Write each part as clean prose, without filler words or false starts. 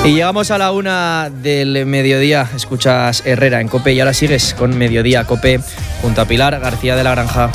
Y llegamos a la 1 del mediodía. Escuchas Herrera en COPE y ahora sigues con Mediodía COPE junto a Pilar García de la Granja.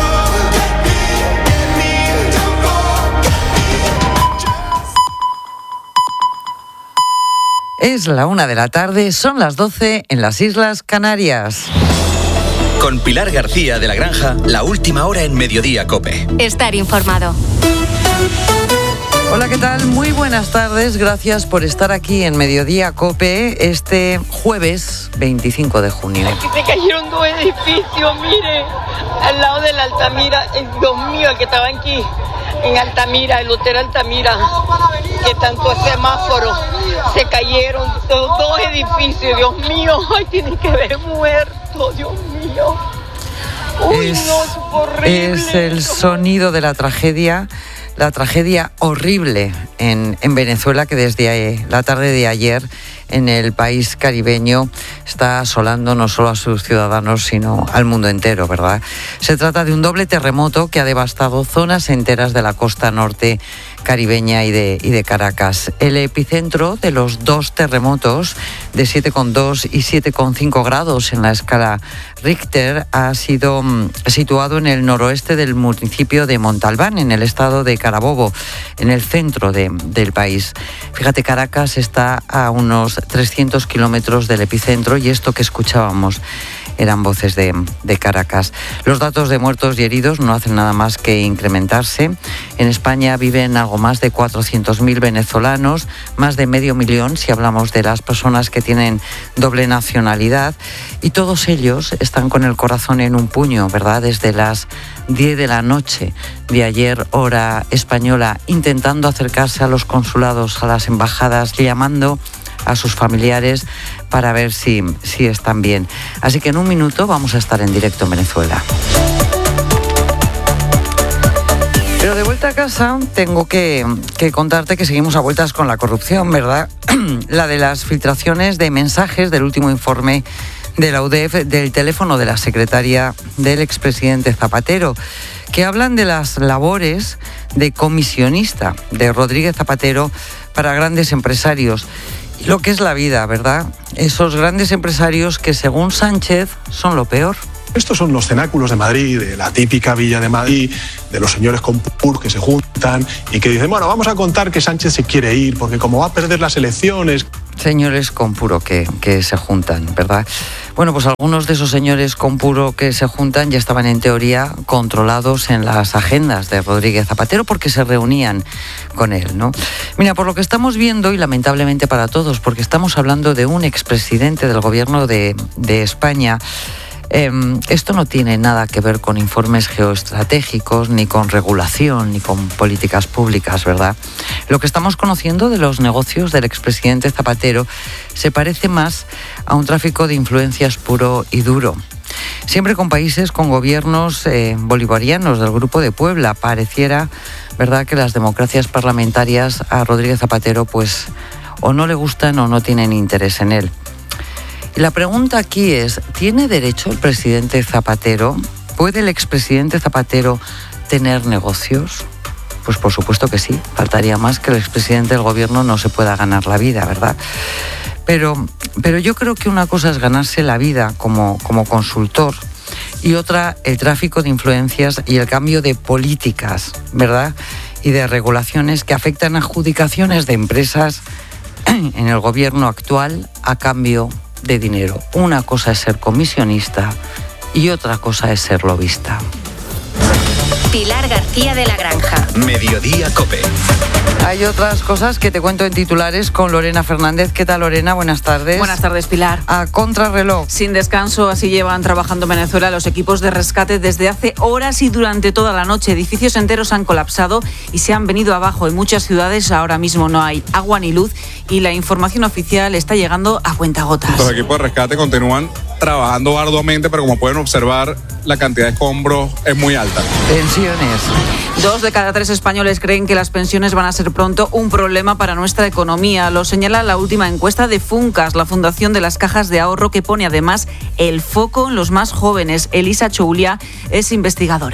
Es la 1 de la tarde, son las 12 en las Islas Canarias. Con Pilar García de la Granja, la última hora en Mediodía COPE. Estar informado. Hola, ¿qué tal? Muy buenas tardes, gracias por estar aquí en Mediodía COPE este jueves 25 de junio. Aquí se cayeron 2 edificios, mire, al lado de la Altamira, Dios mío, el que estaba aquí, en Altamira, el hotel Altamira, que tanto semáforo, se cayeron 2 edificios, Dios mío, ay, tienen que haber muerto, Dios mío. Uy, no, es horrible. Es el sonido de la tragedia horrible en Venezuela, que desde la tarde de ayer en el país caribeño está asolando no solo a sus ciudadanos, sino al mundo entero, ¿verdad? Se trata de un doble terremoto que ha devastado zonas enteras de la costa norte caribeña y de Caracas. El epicentro de los 2 terremotos de 7,2 y 7,5 grados en la escala Richter ha sido situado en el noroeste del municipio de Montalbán, en el estado de Carabobo, en el centro del país. Fíjate, Caracas está a unos 300 kilómetros del epicentro y esto que escuchábamos eran voces de Caracas. Los datos de muertos y heridos no hacen nada más que incrementarse. En España viven algo más de 400.000 venezolanos, más de 500.000 si hablamos de las personas que tienen doble nacionalidad, y todos ellos están con el corazón en un puño, ¿verdad? Desde las 10 de la noche de ayer, hora española, intentando acercarse a los consulados, a las embajadas, llamando a sus familiares para ver si están bien. Así que en un minuto vamos a estar en directo en Venezuela. Pero de vuelta a casa tengo que contarte que seguimos a vueltas con la corrupción, ¿verdad? La de las filtraciones de mensajes del último informe de la UDEF del teléfono de la secretaria del expresidente Zapatero, que hablan de las labores de comisionista de Rodríguez Zapatero para grandes empresarios. Lo que es la vida, ¿verdad? Esos grandes empresarios que, según Sánchez, son lo peor. Estos son los cenáculos de Madrid, de la típica villa de Madrid, de los señores con pur que se juntan y que dicen, bueno, vamos a contar que Sánchez se quiere ir porque como va a perder las elecciones. Señores con puro que se juntan, ¿verdad? Bueno, pues algunos de esos señores con puro que se juntan ya estaban en teoría controlados en las agendas de Rodríguez Zapatero porque se reunían con él, ¿no? Mira, por lo que estamos viendo, y lamentablemente para todos, porque estamos hablando de un expresidente del gobierno de España, esto no tiene nada que ver con informes geoestratégicos, ni con regulación, ni con políticas públicas, ¿verdad? Lo que estamos conociendo de los negocios del expresidente Zapatero se parece más a un tráfico de influencias puro y duro. Siempre con países con gobiernos bolivarianos del Grupo de Puebla. Pareciera, ¿verdad?, que las democracias parlamentarias a Rodríguez Zapatero pues o no le gustan o no tienen interés en él. Y la pregunta aquí es, ¿tiene derecho el presidente Zapatero? ¿Puede el expresidente Zapatero tener negocios? Pues por supuesto que sí. Faltaría más que el expresidente del gobierno no se pueda ganar la vida, ¿verdad? Pero yo creo que una cosa es ganarse la vida como consultor y otra el tráfico de influencias y el cambio de políticas, ¿verdad? Y de regulaciones que afectan a adjudicaciones de empresas en el gobierno actual a cambio de dinero. Una cosa es ser comisionista y otra cosa es ser lobista. Pilar García de la Granja. Mediodía COPE. Hay otras cosas que te cuento en titulares con Lorena Fernández. ¿Qué tal, Lorena? Buenas tardes. Buenas tardes, Pilar. A contrarreloj. Sin descanso, así llevan trabajando en Venezuela los equipos de rescate desde hace horas y durante toda la noche. Edificios enteros han colapsado y se han venido abajo. En muchas ciudades ahora mismo no hay agua ni luz y la información oficial está llegando a cuentagotas. Los equipos de rescate continúan trabajando arduamente, pero como pueden observar, la cantidad de escombros es muy alta. Pensiones. 2 de cada 3 españoles creen que las pensiones van a ser pronto un problema para nuestra economía. Lo señala la última encuesta de Funcas, la Fundación de las Cajas de Ahorro, que pone además el foco en los más jóvenes. Elisa Choulia es investigadora.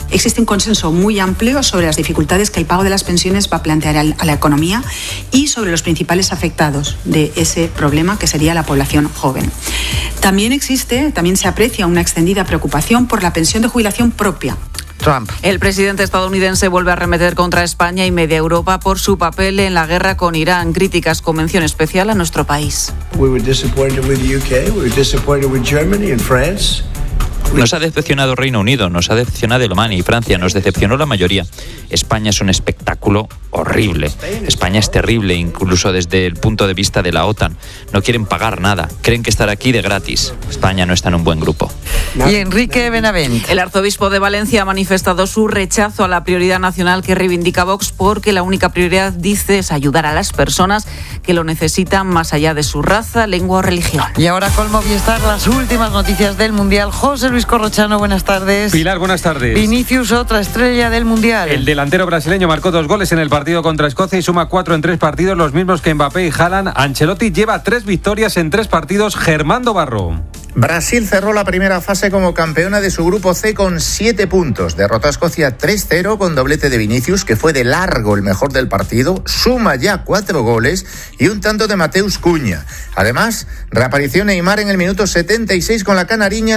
Existe un consenso muy amplio sobre las dificultades que el pago de las pensiones va a plantear a la economía y sobre los principales afectados de ese problema, que sería la población joven. También se aprecia una extendida preocupación por la pensión de jubilación propia. Trump. El presidente estadounidense vuelve a arremeter contra España y media Europa por su papel en la guerra con Irán. Críticas con mención especial a nuestro país. We were disappointed with the UK, we were disappointed with Germany and France. Nos ha decepcionado Reino Unido, nos ha decepcionado Alemania y Francia, nos decepcionó la mayoría. España es un espectáculo horrible. España es terrible, incluso desde el punto de vista de la OTAN. No quieren pagar nada, creen que estar aquí de gratis. España no está en un buen grupo. Y Enrique Benavent. El arzobispo de Valencia ha manifestado su rechazo a la prioridad nacional que reivindica Vox, porque la única prioridad, dice, es ayudar a las personas que lo necesitan más allá de su raza, lengua o religión. Y ahora con Movistar, las últimas noticias del Mundial. José Luis Corrochano, buenas tardes. Pilar, buenas tardes. Vinicius, otra estrella del Mundial. El delantero brasileño marcó 2 goles en el partido contra Escocia y suma 4 en 3 partidos, los mismos que Mbappé y Haaland. Ancelotti lleva 3 victorias en 3 partidos. Germando Barro. Brasil cerró la primera fase como campeona de su grupo C con 7 puntos. Derrotó a Escocia 3-0 con doblete de Vinicius, que fue de largo el mejor del partido. Suma ya 4 goles y un tanto de Mateus Cunha. Además, reapareció Neymar en el minuto 76 con la canariña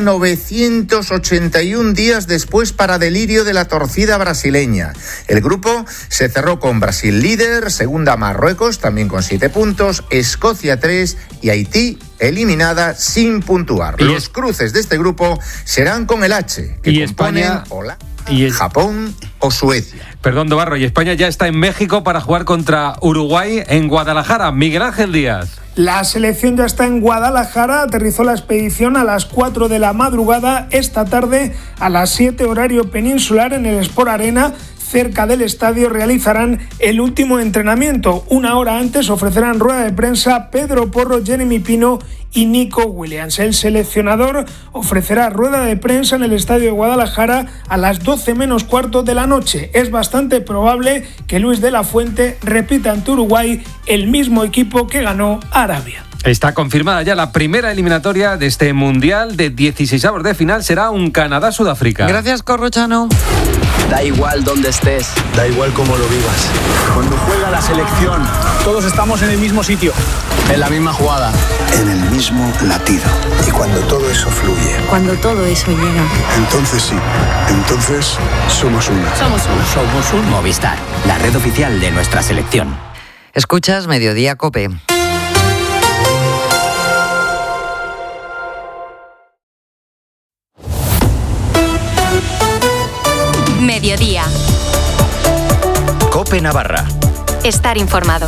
981 días después para delirio de la torcida brasileña. El grupo se cerró con Brasil líder, segunda Marruecos también con 7 puntos, Escocia 3 y Haití eliminada sin puntuar. Los cruces de este grupo serán con el H, que y componen España Japón o Suecia. Perdón, Dobarro, y España ya está en México para jugar contra Uruguay en Guadalajara. Miguel Ángel Díaz. La selección ya está en Guadalajara, aterrizó la expedición a las 4 de la madrugada esta tarde, a las 7 horario peninsular en el Sport Arena. Cerca del estadio realizarán el último entrenamiento. Una hora antes ofrecerán rueda de prensa Pedro Porro, Jeremy Pino y Nico Williams. El seleccionador ofrecerá rueda de prensa en el estadio de Guadalajara a las 12 menos cuarto de la noche. Es bastante probable que Luis de la Fuente repita ante Uruguay el mismo equipo que ganó Arabia. Está confirmada ya la primera eliminatoria de este Mundial de 16avos de final. Será un Canadá-Sudáfrica. Gracias, Corrochano. Da igual dónde estés, da igual cómo lo vivas. Cuando juega la selección, todos estamos en el mismo sitio, en la misma jugada, en el mismo latido. Y cuando todo eso fluye, cuando todo eso llega, entonces sí, entonces somos uno. Somos un Movistar, la red oficial de nuestra selección. Escuchas Mediodía COPE. Mediodía. COPE Navarra. Estar informado.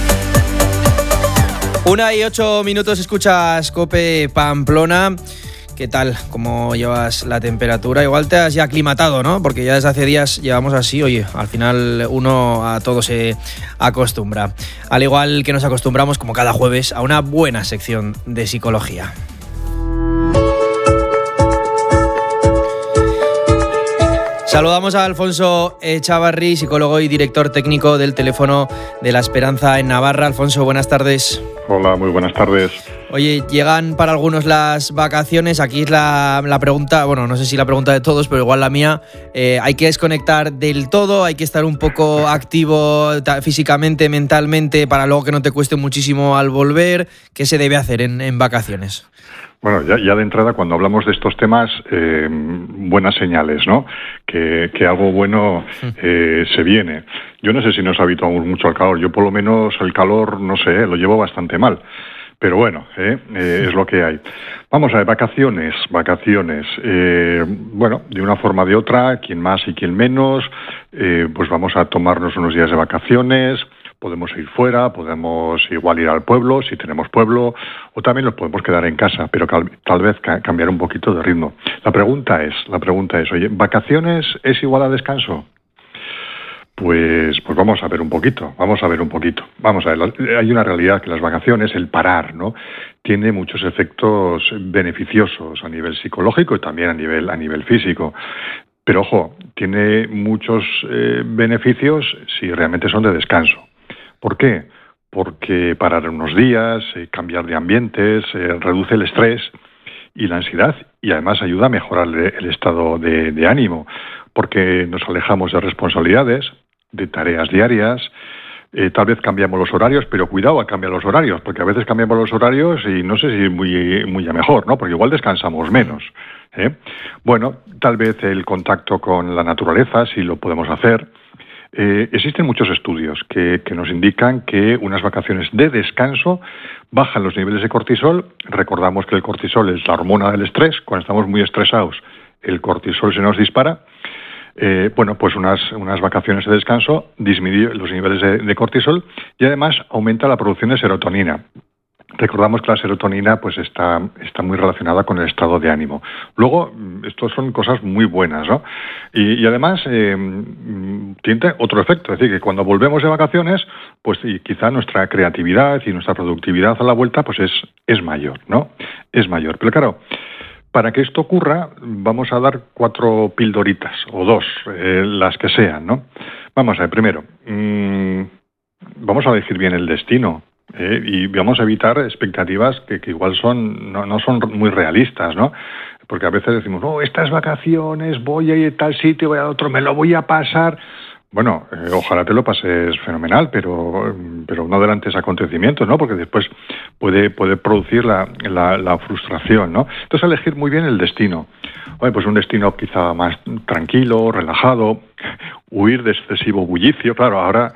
1:08, escuchas COPE Pamplona. ¿Qué tal? ¿Cómo llevas la temperatura? Igual te has ya aclimatado, ¿no? Porque ya desde hace días llevamos así. Oye, al final uno a todo se acostumbra. Al igual que nos acostumbramos, como cada jueves, a una buena sección de psicología. Saludamos a Alfonso Echavarri, psicólogo y director técnico del Teléfono de la Esperanza en Navarra. Alfonso, buenas tardes. Hola, muy buenas tardes. Oye, llegan para algunos las vacaciones. Aquí es la pregunta, bueno, no sé si la pregunta de todos, pero igual la mía. ¿Hay que desconectar del todo? ¿Hay que estar un poco activo físicamente, mentalmente, para luego que no te cueste muchísimo al volver? ¿Qué se debe hacer en vacaciones? Bueno, ya de entrada, cuando hablamos de estos temas, buenas señales, ¿no? Que algo bueno se viene. Yo no sé si nos habituamos mucho al calor. Yo, por lo menos, el calor, no sé, lo llevo bastante mal. Pero bueno, es lo que hay. Vamos a ver, vacaciones. Bueno, de una forma o de otra, quien más y quien menos, pues vamos a tomarnos unos días de vacaciones. Podemos ir fuera, podemos igual ir al pueblo, si tenemos pueblo, o también nos podemos quedar en casa, pero tal vez cambiar un poquito de ritmo. La pregunta es, oye, ¿vacaciones es igual a descanso? Pues vamos a ver un poquito. Vamos a ver, hay una realidad que las vacaciones, el parar, ¿no? Tiene muchos efectos beneficiosos a nivel psicológico y también a nivel físico. Pero ojo, tiene muchos beneficios si realmente son de descanso. ¿Por qué? Porque parar unos días, cambiar de ambientes, reduce el estrés y la ansiedad, y además ayuda a mejorar el estado de ánimo, porque nos alejamos de responsabilidades, de tareas diarias. Tal vez cambiamos los horarios, pero cuidado a cambiar los horarios, porque a veces cambiamos los horarios y no sé si muy a mejor, ¿no? Porque igual descansamos menos. Bueno, tal vez el contacto con la naturaleza, si lo podemos hacer. Existen muchos estudios que nos indican que unas vacaciones de descanso bajan los niveles de cortisol. Recordamos que el cortisol es la hormona del estrés. Cuando estamos muy estresados, el cortisol se nos dispara. Bueno, pues unas vacaciones de descanso disminuyen los niveles de cortisol y además aumenta la producción de serotonina. Recordamos que la serotonina pues está muy relacionada con el estado de ánimo. Luego, esto son cosas muy buenas, ¿no? Y además tiene otro efecto, es decir, que cuando volvemos de vacaciones, pues quizá nuestra creatividad y nuestra productividad a la vuelta pues es mayor, ¿no? Es mayor. Pero claro, para que esto ocurra, vamos a dar 4 pildoritas, o 2, las que sean, ¿no? Vamos a ver, primero, vamos a elegir bien el destino. Y vamos a evitar expectativas que igual no son muy realistas, ¿no? Porque a veces decimos, estas vacaciones, voy a ir a tal sitio, voy a otro, me lo voy a pasar. Bueno, ojalá te lo pases fenomenal, pero no adelantes acontecimientos, ¿no? Porque después puede producir la frustración, ¿no? Entonces, elegir muy bien el destino. Oye, pues un destino quizá más tranquilo, relajado, huir de excesivo bullicio. Claro, ahora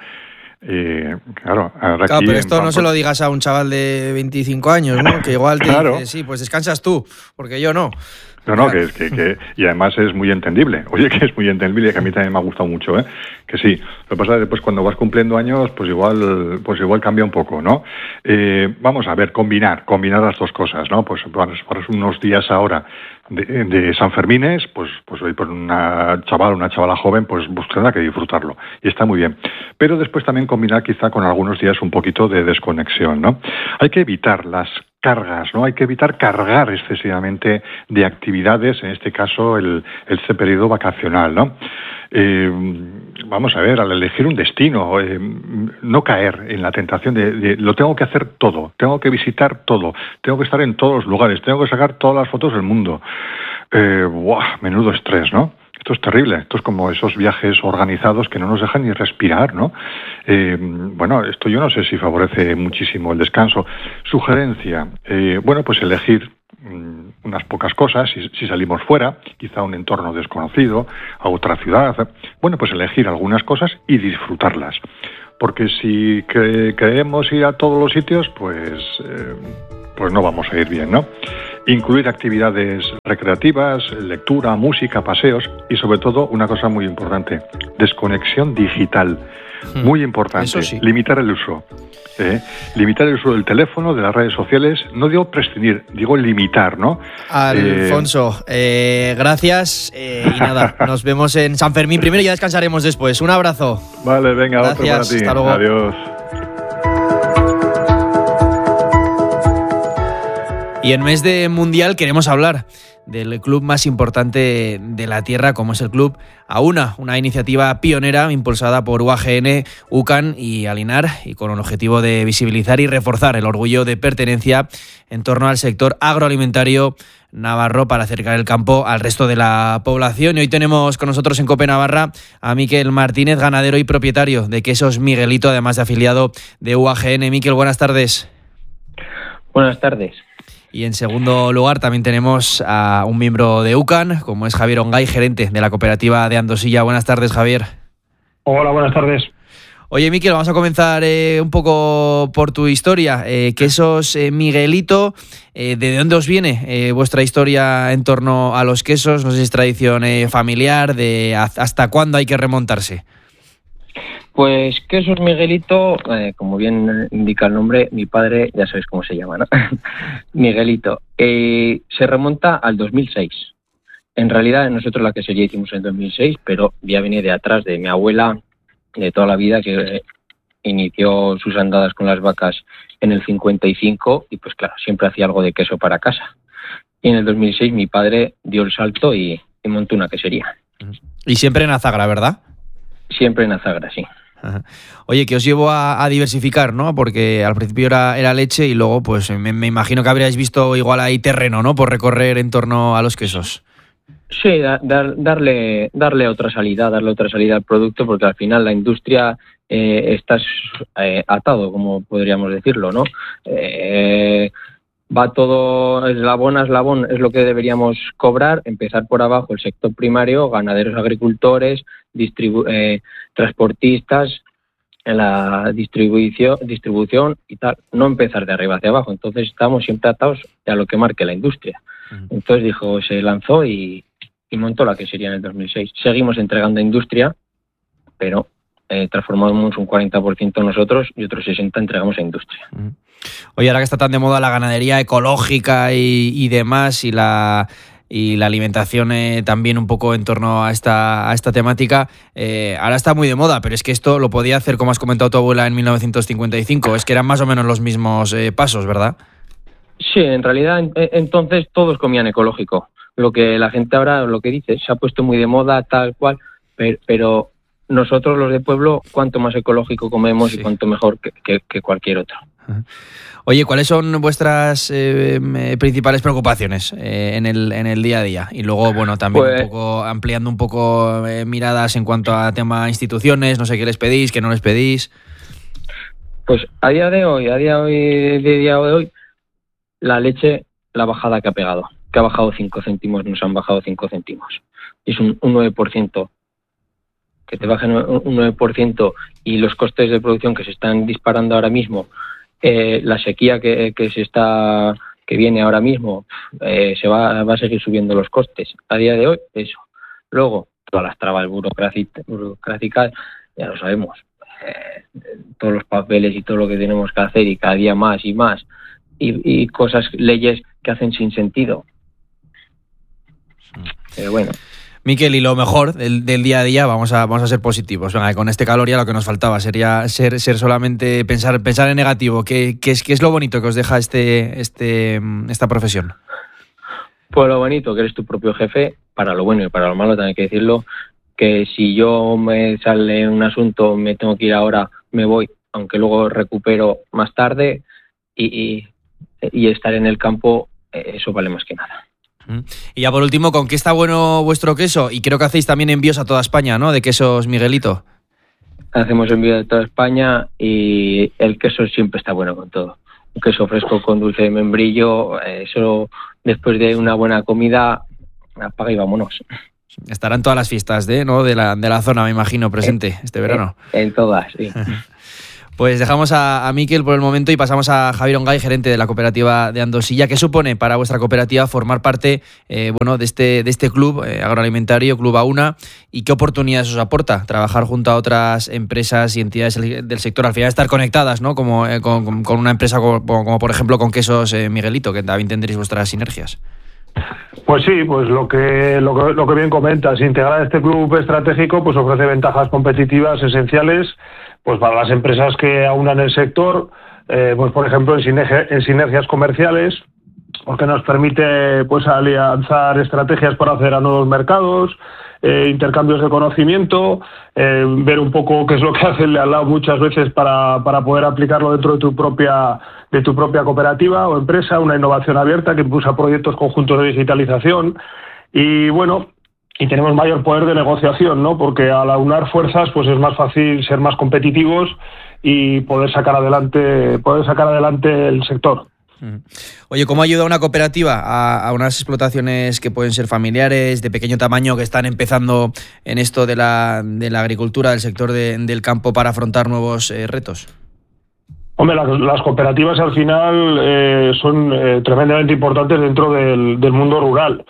pero esto no se lo digas a un chaval de 25 años, ¿no? Que igual te dice, sí, pues descansas tú, porque yo no. No, que y además es muy entendible. Oye, que es muy entendible y que a mí también me ha gustado mucho, que sí. Lo que pasa es que después cuando vas cumpliendo años, pues igual cambia un poco, ¿no? Vamos a ver, combinar las dos cosas, ¿no? Pues para unos días ahora de San Fermines, pues hoy por una chavala joven, pues tendrá que disfrutarlo. Y está muy bien. Pero después también combinar quizá con algunos días un poquito de desconexión, ¿no? Hay que evitar las cargas, ¿no? Hay que evitar cargar excesivamente de actividades, en este caso este periodo vacacional, ¿no? Vamos a ver, al elegir un destino, no caer en la tentación de lo tengo que hacer todo, tengo que visitar todo, tengo que estar en todos los lugares, tengo que sacar todas las fotos del mundo. Menudo estrés, ¿no? Esto es terrible, esto es como esos viajes organizados que no nos dejan ni respirar, ¿no? Bueno, esto yo no sé si favorece muchísimo el descanso. Sugerencia, bueno, pues elegir unas pocas cosas, si salimos fuera, quizá a un entorno desconocido, a otra ciudad, bueno, pues elegir algunas cosas y disfrutarlas. Porque si queremos ir a todos los sitios, pues no vamos a ir bien, ¿no? Incluir actividades recreativas, lectura, música, paseos y sobre todo una cosa muy importante, desconexión digital. Muy importante, eso sí. Limitar el uso. Limitar el uso del teléfono, de las redes sociales. No digo prescindir, digo limitar, ¿no? Alfonso, gracias y nada, nos vemos en San Fermín primero y ya descansaremos después. Un abrazo. Vale, venga, gracias, otro para ti. Hasta luego. Adiós. Y en mes de Mundial queremos hablar del club más importante de la Tierra, como es el Club Auna, una iniciativa pionera impulsada por UAGN, UCAN y Alinar, y con el objetivo de visibilizar y reforzar el orgullo de pertenencia en torno al sector agroalimentario navarro para acercar el campo al resto de la población. Y hoy tenemos con nosotros en COPE Navarra a Miquel Martínez, ganadero y propietario de Quesos Miguelito, además de afiliado de UAGN. Miquel, buenas tardes. Buenas tardes. Y en segundo lugar también tenemos a un miembro de UCAN, como es Javier Ongay, gerente de la cooperativa de Andosilla. Buenas tardes, Javier. Hola, buenas tardes. Oye, Miquel, vamos a comenzar un poco por tu historia. Quesos Miguelito, ¿de dónde os viene vuestra historia en torno a los quesos? No sé si es tradición familiar, de hasta cuándo hay que remontarse. Pues Quesos Miguelito, como bien indica el nombre, mi padre, ya sabéis cómo se llama, ¿no? Miguelito. Se remonta al 2006. En realidad nosotros la quesería hicimos en 2006, pero ya viene de atrás de mi abuela de toda la vida, que inició sus andadas con las vacas en el 55 y pues claro, siempre hacía algo de queso para casa. Y en el 2006 mi padre dio el salto y montó una quesería. Y siempre en Azagra, ¿verdad? Siempre en Azagra, sí. Oye, que os llevo a diversificar, ¿no? Porque al principio era leche y luego pues me imagino que habríais visto igual ahí terreno, ¿no? Por recorrer en torno a los quesos. Sí, darle otra salida al producto, porque al final la industria está atado, como podríamos decirlo, ¿no? Va todo eslabón a eslabón, es lo que deberíamos cobrar, empezar por abajo, el sector primario, ganaderos, agricultores, transportistas, en la distribución y tal, no empezar de arriba hacia abajo. Entonces estamos siempre atados a lo que marque la industria. Entonces se lanzó y montó la quesería en el 2006. Seguimos entregando a industria, pero transformamos un 40% nosotros y otro 60% entregamos a industria. Oye, ahora que está tan de moda la ganadería ecológica y demás, y la alimentación también un poco en torno a esta temática, ahora está muy de moda, pero es que esto lo podía hacer, como has comentado tu abuela, en 1955, es que eran más o menos los mismos pasos, ¿verdad? Sí, en realidad entonces todos comían ecológico. Lo que la gente ahora, lo que dice, se ha puesto muy de moda tal cual, pero nosotros los de pueblo, cuanto más ecológico comemos y cuanto mejor que cualquier otro. Oye, ¿cuáles son vuestras principales preocupaciones en el día a día? Y luego, bueno, también un poco ampliando un poco miradas en cuanto a tema instituciones, no sé qué les pedís, qué no les pedís. Pues a día de hoy, la leche, la bajada que ha pegado, que ha bajado 5 céntimos, nos han bajado 5 céntimos. Es un 9%. Que te bajen un 9% y los costes de producción que se están disparando ahora mismo, la sequía que viene ahora mismo, va a seguir subiendo los costes. A día de hoy, eso. Luego, todas las trabas burocráticas, ya lo sabemos. Todos los papeles y todo lo que tenemos que hacer y cada día más y más. Y cosas, leyes que hacen sin sentido. Pero bueno. Miquel, y lo mejor del día a día, vamos a ser positivos. Venga, con este calor ya lo que nos faltaba sería ser solamente pensar en negativo. ¿Qué es lo bonito que os deja esta profesión? Pues lo bonito, que eres tu propio jefe, para lo bueno y para lo malo también hay que decirlo, que si yo me sale un asunto, me tengo que ir ahora, me voy, aunque luego recupero más tarde, y estar en el campo, eso vale más que nada. Y ya por último, ¿con qué está bueno vuestro queso? Y creo que hacéis también envíos a toda España, ¿no? De quesos Miguelito. Hacemos envíos de toda España y el queso siempre está bueno con todo. Un queso fresco con dulce de membrillo, eso después de una buena comida, apaga y vámonos. Estarán todas las fiestas de la zona, me imagino, presente este verano. En todas, sí. Pues dejamos a Miquel por el momento y pasamos a Javier Ongay, gerente de la cooperativa de Andosilla. ¿Qué supone para vuestra cooperativa formar parte de este club agroalimentario, Club Auna? ¿Y qué oportunidades os aporta trabajar junto a otras empresas y entidades del sector? Al final estar conectadas, ¿no? Como con una empresa como por ejemplo con Quesos Miguelito, que también tendréis vuestras sinergias. Pues sí, pues lo que bien comentas, integrar este club estratégico pues ofrece ventajas competitivas esenciales pues para las empresas que aunan el sector, pues por ejemplo en sinergias comerciales, porque nos permite pues alianzar estrategias para acceder a nuevos mercados, intercambios de conocimiento, ver un poco qué es lo que hace el de al lado muchas veces para poder aplicarlo dentro de tu propia cooperativa o empresa, una innovación abierta que impulsa proyectos conjuntos de digitalización y bueno, y tenemos mayor poder de negociación, ¿no? Porque al aunar fuerzas pues es más fácil ser más competitivos y poder sacar adelante el sector. Oye, ¿cómo ayuda una cooperativa a unas explotaciones que pueden ser familiares, de pequeño tamaño, que están empezando en esto de la agricultura, del sector del campo, para afrontar nuevos retos? Hombre, las cooperativas al final son tremendamente importantes dentro del mundo rural.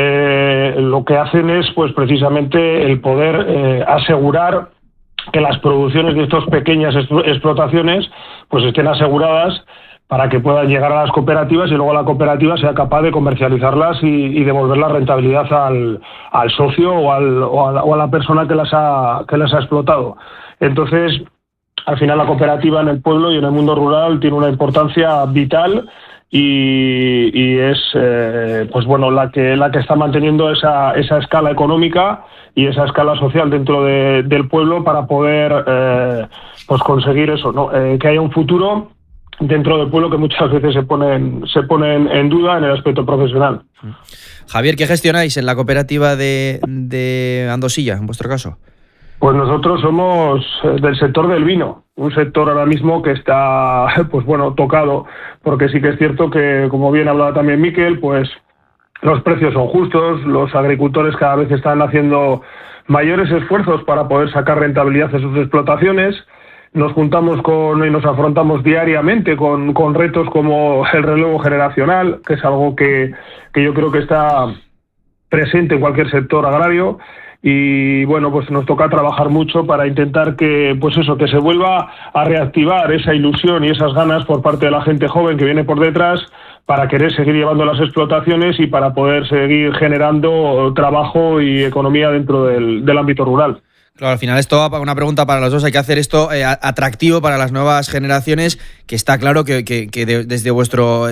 Lo que hacen es pues precisamente el poder asegurar que las producciones de estas pequeñas explotaciones pues estén aseguradas para que puedan llegar a las cooperativas y luego la cooperativa sea capaz de comercializarlas y devolver la rentabilidad al socio o a la persona que las ha explotado. Entonces, al final la cooperativa en el pueblo y en el mundo rural tiene una importancia vital y es pues bueno la que está manteniendo esa escala económica y esa escala social dentro del pueblo para poder pues conseguir eso, ¿no? Que haya un futuro dentro del pueblo que muchas veces se ponen en duda en el aspecto profesional. Javier, ¿qué gestionáis en la cooperativa de Andosilla, en vuestro caso? Pues nosotros somos del sector del vino, un sector ahora mismo que está, pues bueno, tocado, porque sí que es cierto que, como bien hablaba también Miquel, pues los precios son justos, los agricultores cada vez están haciendo mayores esfuerzos para poder sacar rentabilidad de sus explotaciones. Nos juntamos y nos afrontamos diariamente con retos como el relevo generacional, que es algo que yo creo que está presente en cualquier sector agrario. Y bueno, pues nos toca trabajar mucho para intentar que se vuelva a reactivar esa ilusión y esas ganas por parte de la gente joven que viene por detrás para querer seguir llevando las explotaciones y para poder seguir generando trabajo y economía dentro del ámbito rural. Claro, al final esto, una pregunta para los dos, hay que hacer esto atractivo para las nuevas generaciones, que está claro que desde vuestro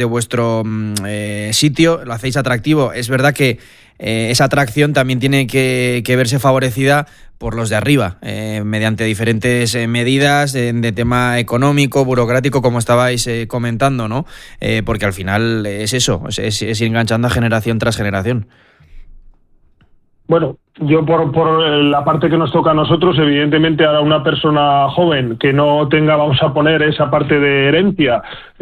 sitio lo hacéis atractivo. Es verdad que esa atracción también tiene que verse favorecida por los de arriba, mediante diferentes medidas de tema económico, burocrático, como estabais comentando, ¿no? Porque al final es eso, es ir enganchando a generación tras generación. Bueno, yo por la parte que nos toca a nosotros, evidentemente a una persona joven que no tenga, vamos a poner, esa parte de herencia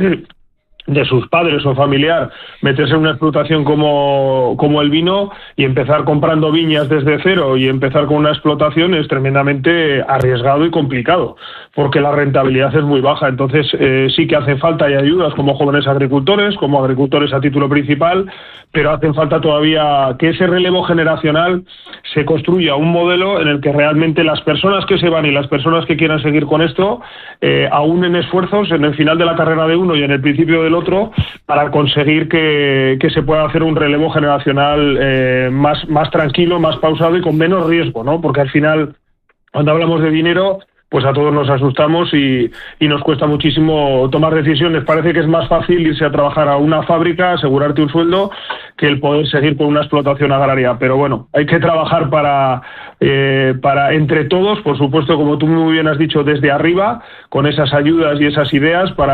de sus padres o familiar, meterse en una explotación como el vino y empezar comprando viñas desde cero y empezar con una explotación es tremendamente arriesgado y complicado, porque la rentabilidad es muy baja. Entonces sí que hace falta y ayudas como jóvenes agricultores, como agricultores a título principal, pero hacen falta todavía que ese relevo generacional se construya un modelo en el que realmente las personas que se van y las personas que quieran seguir con esto aúnen esfuerzos en el final de la carrera de uno y en el principio del otro para conseguir que se pueda hacer un relevo generacional más tranquilo, más pausado y con menos riesgo, ¿no? Porque al final, cuando hablamos de dinero, pues a todos nos asustamos y nos cuesta muchísimo tomar decisiones. Parece que es más fácil irse a trabajar a una fábrica, asegurarte un sueldo, que el poder seguir con una explotación agraria. Pero bueno, hay que trabajar para entre todos, por supuesto, como tú muy bien has dicho, desde arriba, con esas ayudas y esas ideas para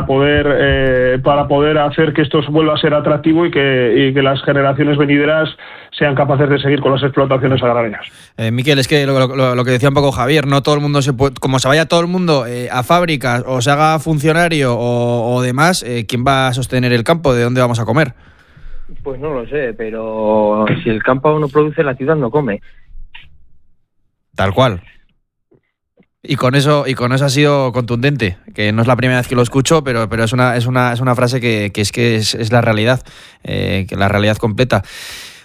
poder hacer que esto vuelva a ser atractivo y que las generaciones venideras sean capaces de seguir con las explotaciones agrarias. Miquel, es que lo que decía un poco Javier, no todo el mundo se puede, como se vaya todo el mundo a fábricas o se haga funcionario o demás, ¿quién va a sostener el campo? ¿De dónde vamos a comer? Pues no lo sé, pero si el campo no produce, la ciudad no come. Tal cual. Y con eso ha sido contundente, que no es la primera vez que lo escucho, pero es una frase que es la realidad, que la realidad completa.